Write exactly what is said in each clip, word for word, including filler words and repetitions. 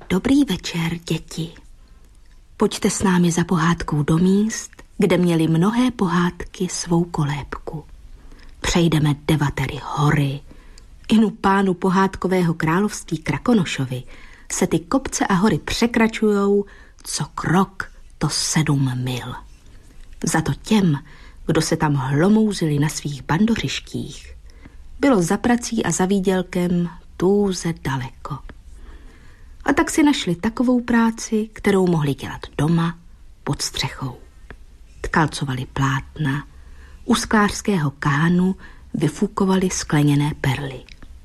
Dobrý večer, děti. Pojďte s námi za pohádkou do míst, kde měly mnohé pohádky svou kolébku. Přejdeme devatery hory. Inu pánu pohádkového království Krakonošovi se ty kopce a hory překračujou co krok, to sedm mil. Za to těm, kdo se tam hlomouzili na svých bandořištích, bylo za prací a za výdělkem tůze daleko. A tak si našli takovou práci, kterou mohli dělat doma pod střechou. Tkalcovali plátna, u sklářského kánu vyfukovali skleněné perly.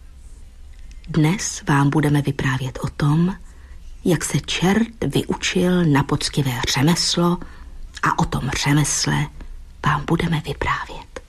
Dnes vám budeme vyprávět o tom, jak se čert vyučil na poctivé řemeslo, a o tom řemesle vám budeme vyprávět.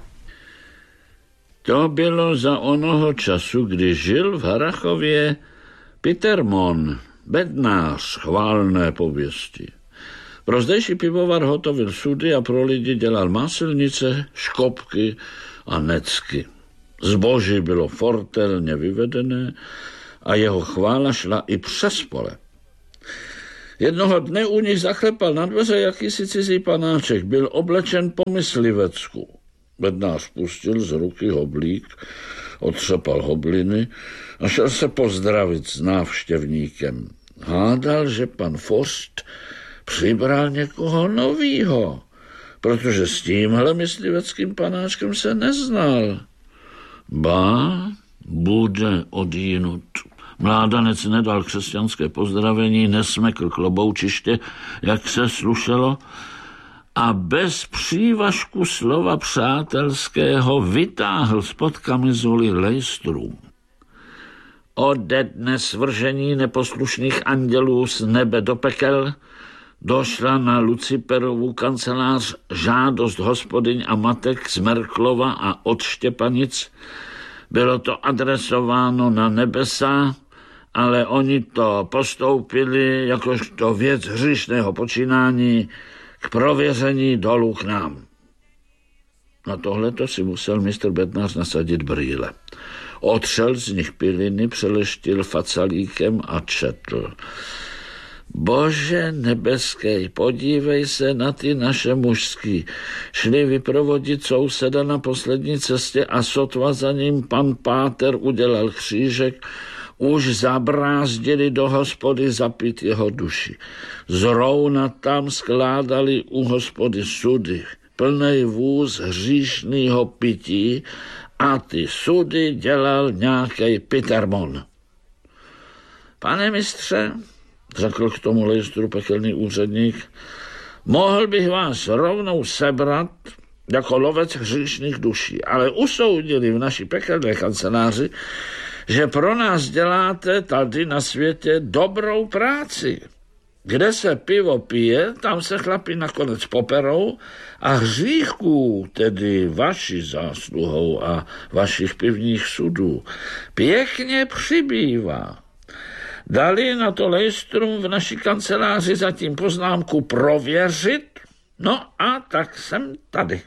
To bylo za onoho času, kdy žil v Harrachově Pitermon, bednář chválné pověsti. Pro zdejší pivovar hotovil sudy a pro lidi dělal máselnice, škopky a necky. Zboží bylo fortelně vyvedené a jeho chvála šla i přes pole. Jednoho dne u nich zaklepal na dveře jakýsi cizí panáček, byl oblečen po myslivecku. Bednář pustil z ruky hoblík, otřepal hobliny a šel se pozdravit s návštěvníkem. Hádal, že pan Forst přibral někoho novýho, protože s tímhle mysliveckým panáčkem se neznal. Ba, bude odjinut. Mládanec nedal křesťanské pozdravení, nesmekl kloboučiště, jak se slušelo, a bez přívažku slova přátelského vytáhl spod kamizoly lejstrum. Ode dne svržení neposlušných andělů z nebe do pekel došla na Luciperovu kancelář žádost hospodyň a matek z Merklova a od Štěpanic. Bylo to adresováno na nebesa, ale oni to postoupili jakožto věc hříšného počínání k prověření dolů k nám. Na tohleto si musel mistr Bednář nasadit brýle. Otřel z nich piliny, přeleštil facalíkem a četl. Bože nebeský, podívej se na ty naše mužský. Šli vyprovodit souseda na poslední cestě a sotva za ním pan páter udělal křížek, už zabrázdili do hospody zapít jeho duši. Zrovna tam skládali u hospody sudy, plnej vůz hříšnýho pití, a ty sudy dělal nějaký Pitermon. Pane mistře, řekl k tomu lejstru pekelný úředník, mohl bych vás rovnou sebrat jako lovec hříšných duší, ale usoudili v naší pekelné kanceláři, že pro nás děláte tady na světě dobrou práci. Kde se pivo pije, tam se chlapi nakonec poperou a hříchů, tedy vaší zásluhou a vašich pivních sudů, pěkně přibývá. Dali na to lejstrum v naší kanceláři zatím poznámku prověřit, no a tak jsem tady.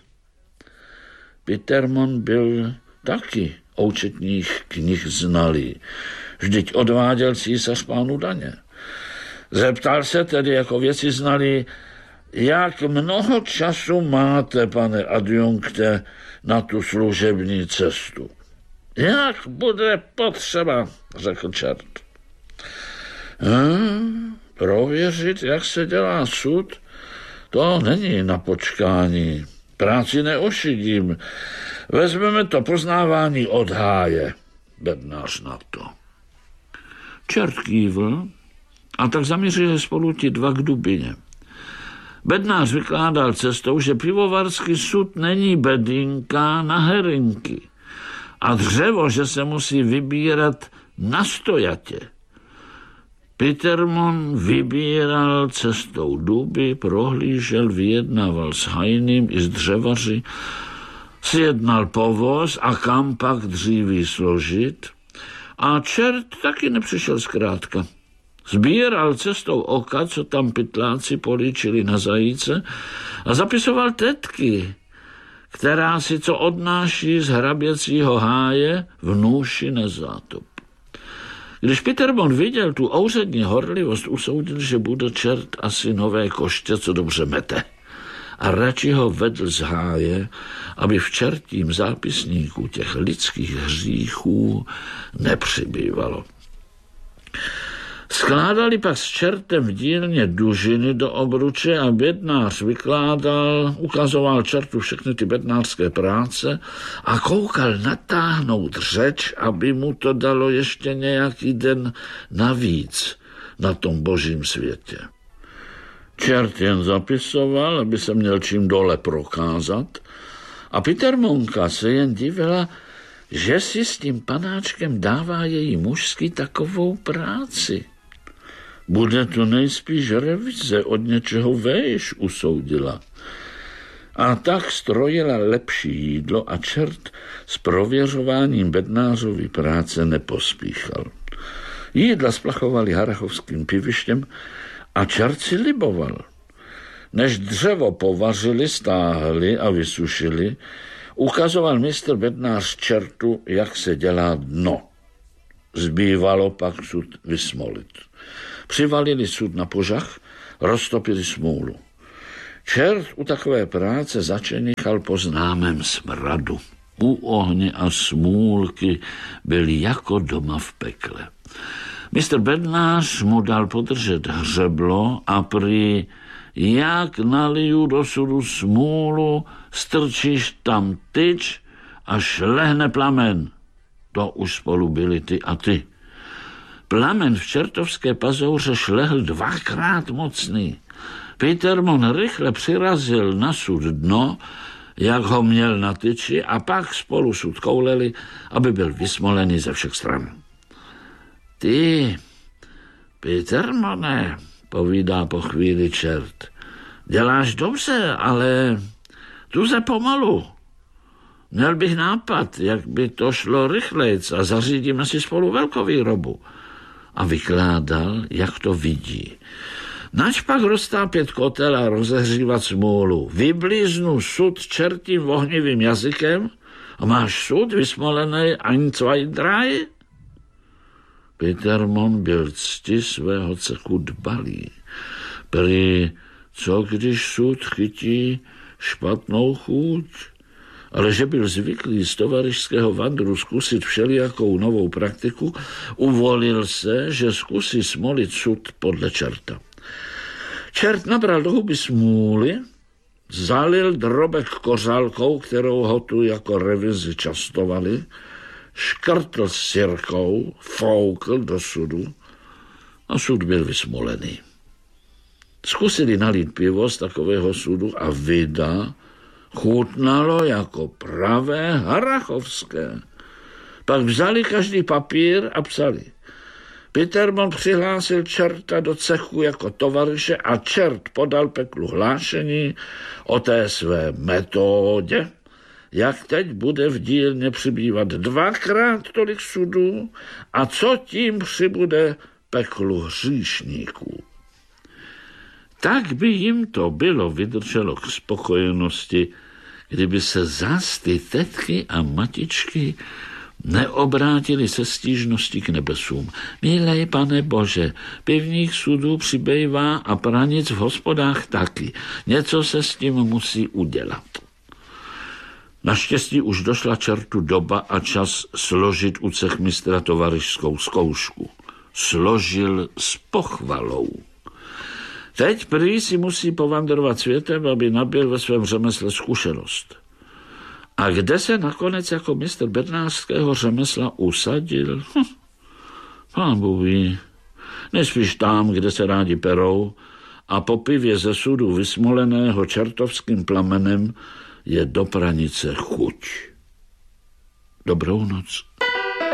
Pitermon byl taky účetních knih znalý. Vždyť odváděl císař pánu daně. Zeptal se tedy jako věci znalý, jak mnoho času máte, pane adjunkte, na tu služební cestu. Jak bude potřeba, řekl čert. Hm, prověřit, jak se dělá sud, to není na počkání. Práci neošidím. Vezmeme to poznávání od háje. Bednář na to. Čert kývl a tak zamířili spolu ti dva k dubině. Bednář vykládal cestou, že pivovarský sud není bedínka na herinky a dřevo, že se musí vybírat na stojatě. Pitermon vybíral cestou duby, prohlížel, vyjednával s hajným i s dřevaři, sjednal povoz a kam pak dříví složit. A čert taky nepřišel zkrátka. Sbíral cestou oka, co tam pytláci políčili na zajíce, a zapisoval tetky, která si co odnáší z hraběcího háje v nůši nezátop. Když Pitermon viděl tu ouřední horlivost, usoudil, že bude čert asi nové koště, co dobře mete. A radši ho vedl z háje, aby v čertím zápisníku těch lidských hříchů nepřibývalo. Skládali pak s čertem v dílně dužiny do obruče a bednář vykládal, ukazoval čertu všechny ty bednářské práce a koukal natáhnout řeč, aby mu to dalo ještě nějaký den navíc na tom božím světě. Čert jen zapisoval, aby se měl čím dole prokázat, a Pitermonka se jen divila, že si s tím panáčkem dává její mužský takovou práci. Bude to nejspíš revize od něčeho vejš, usoudila. A tak strojila lepší jídlo a čert s prověřováním bednářovy práce nepospíchal. Jídla splachovali harachovským pivištěm a čert si liboval. Než dřevo povařili, stáhli a vysušili, ukazoval mistr bednář čertu, jak se dělá dno. Zbývalo pak sud vysmolit. Přivalili sud na požah, roztopili smůlu. Čert u takové práce začenichal po známém smradu. U ohně a smůlky byli jako doma v pekle. mistr bednář mu dal podržet hřeblo a prý jak naliju do sudu smůlu, strčíš tam tyč a šlehne plamen. To už spolu byli ty a ty. Plamen v čertovské pazouře šlehl dvakrát mocný. Pitermon rychle přirazil na sud dno, jak ho měl na tyči, a pak spolu sud kouleli, aby byl vysmolený ze všech stran. Ty, Pitermone, povídá po chvíli čert, děláš dobře, ale tuze pomalu. Měl bych nápad, jak by to šlo rychlejc a zařídíme si spolu velkovýrobu. A vykládal, jak to vidí. Nač pak roztápět kotel a rozehřívat smůlu. Vyblíznu sud čertím ohnivým jazykem a máš sud vysmolený ein, zwei, drei? Pitermon byl cti svého cechu dbalý. Prý, co když sud chytí špatnou chuť? Ale že byl zvyklý z tovarišského vandru zkusit všelijakou novou praktiku, uvolil se, že zkusí smolit sud podle čerta. Čert nabral do huby smůly, zalil drobek kořálkou, kterou ho tu jako revizi častovali, škrtl sirkou, foukl do sudu a sud byl vysmolený. Zkusili nalít pivo z takového sudu a vida chutnalo jako pravé harachovské. Pak vzali každý papír a psali. Pitermon přihlásil čerta do cechu jako tovaryše a čert podal peklu hlášení o té své metodě, jak teď bude v dílně přibývat dvakrát tolik sudů a co tím přibude peklu hříšníků. Tak by jim to bylo vydrželo k spokojenosti, kdyby se zas ty tetky a matičky neobrátili se stížností k nebesům. Milej pane Bože, pivních sudů přibývá a pranic v hospodách taky. Něco se s tím musí udělat. Naštěstí už došla čertu doba a čas složit u cechmistra tovarišskou zkoušku. Složil s pochvalou. Teď prý si musí povandrovat světem, aby nabyl ve svém řemesle zkušenost. A kde se nakonec jako mistr bednářského řemesla usadil? Hm, pán Bůh ví. Nejspíš tam, kde se rádi perou a po pivě ze sudu vysmoleného čertovským plamenem je do pranice chuť. Dobrou noc.